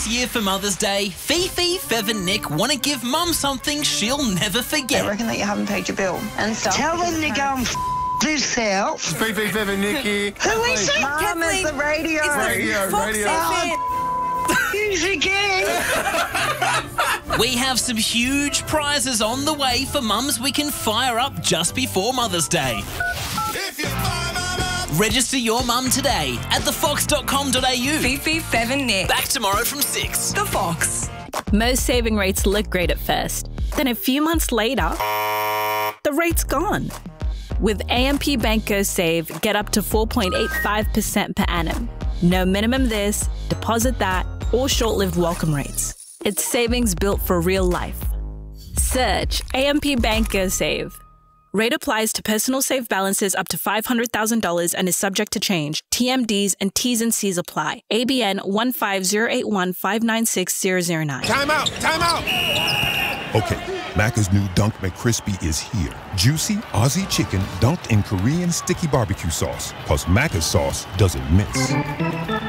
This year for Mother's Day, Fifi, Fev and Nick want to give Mum something she'll never forget. I reckon that you haven't paid your bill and stuff. Tell them to go and themselves. Fifi, Fev and Nicky. Who is it? Mum, it's the radio. Radio. Use again. We have some huge prizes on the way for mums we can fire up just before Mother's Day. Register your mum today at thefox.com.au. Fifi, Fev and Nick. Back tomorrow from 6. The Fox. Most saving rates look great at first. Then a few months later, the rate's gone. With AMP Bank Go Save, get up to 4.85% per annum. No minimum this, deposit that, or short-lived welcome rates. It's savings built for real life. Search AMP Bank Go Save. Rate applies to personal save balances up to $500,000 and is subject to change. TMDs and T's and C's apply. ABN 15081596009. Time out! Time out! Okay, Macca's new Dunk McCrispy is here. Juicy Aussie chicken dunked in Korean sticky barbecue sauce. Plus Macca's sauce doesn't miss.